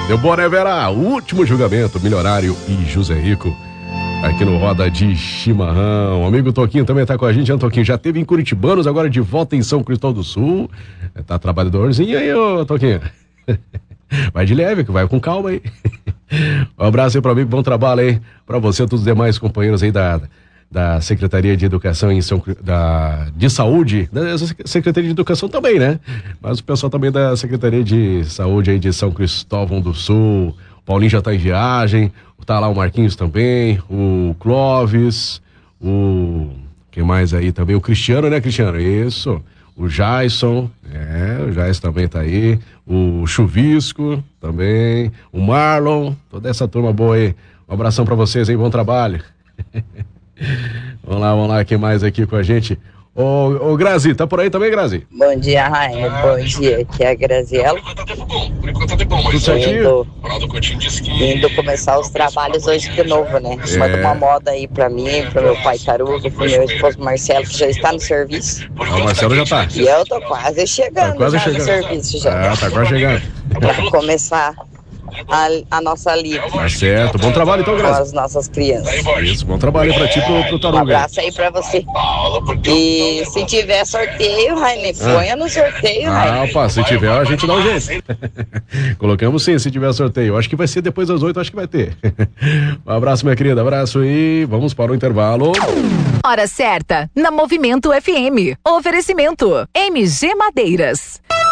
Débora Vera, o último julgamento, Milionário e José Rico, aqui no Roda de Chimarrão. O amigo Toquinho também tá com a gente. Toquinho já teve em Curitibanos, agora de volta em São Cristóvão do Sul. Tá trabalhadorzinho aí, ô Toquinho. Vai de leve, que vai com calma aí. Um abraço aí pro amigo, bom trabalho aí pra você e todos os demais companheiros aí da Secretaria de Educação de Saúde, da Secretaria de Educação também, né? Mas o pessoal também da Secretaria de Saúde aí de São Cristóvão do Sul. O Paulinho já tá em viagem, tá lá o Marquinhos também, o Clóvis, quem mais aí também? O Cristiano, né, Cristiano? Isso. O Jason, o Jason também tá aí, o Chuvisco também, o Marlon, toda essa turma boa aí. Um abração pra vocês aí, bom trabalho. Vamos lá, quem mais aqui com a gente? Ô Grazi, tá por aí também, Grazi? Bom dia, Rainer, bom dia, aqui é a Graziela. Tudo certinho? Indo começar os trabalhos hoje de novo, né? Manda uma moda aí pra mim, pro meu pai Tarugo, pro meu esposo Marcelo, que já está no serviço. O Marcelo já tá. E eu tô quase chegando, no serviço já. Tá quase chegando. Pra começar a nossa lida. Tá certo, bom trabalho então, Grazi. Com as nossas crianças. Isso, bom trabalho pra ti, pro Tarugo. Um abraço aí pra você. E se tiver sorteio, Rainer, ponha no sorteio, Rainer. Opa, se tiver a gente dá um jeito. Colocamos sim, se tiver sorteio. Acho que vai ser depois das 8, acho que vai ter. Um abraço, minha querida, abraço e vamos para o intervalo. Hora certa, na Movimento FM. Oferecimento, MG Madeiras.